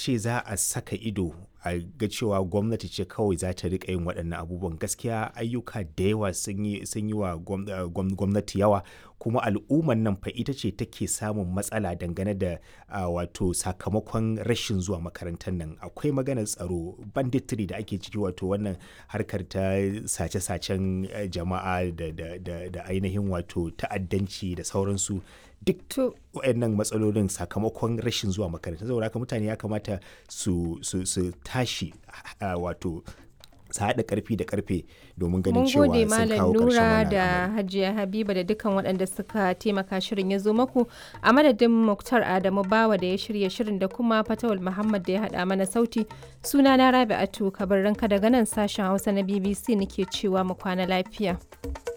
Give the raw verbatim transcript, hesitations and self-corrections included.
ce za a saka ido a ga cewa gwamnati ce kawai za ta riƙa yin waɗannan abubuwan, gaskiya ayyuka da yawa sun yi sun yi wa gwam- eh, gwam- gwamnati yawa, kuma al'ummar nan fa ita ce take samun matsala dangane da ah, wato sakamakon rashin zuwa makarantar nan. Akwai maganar tsaro, banditry da ake ciki, wato wannan harkar ta sace-sacen eh, jama'a da, da, da, da ainihin wato ta'addanci da sauransu. Duk To, waɗannan matsalolin sakamakon rashin zuwa makaranta, saboda haka mutane ya kamata su, su, su tashi ah, wato su haɗa ƙarfi da ƙarfe domin ganin mun gode cewa sun Malam kawo ƙarshen Nura wannan da al'amari. Hajiya Habiba da dukkan waɗanda suka taimaka shirin ya zo maku. A madadin Muktar Adamu Bawa da ya shirya shirin da kuma Fatawul Muhammad da ya haɗa mana sauti. Sunana Rabi'atu Kabarranka daga nan sashen Hausa na B B C nake cewa mu kwana lafiya.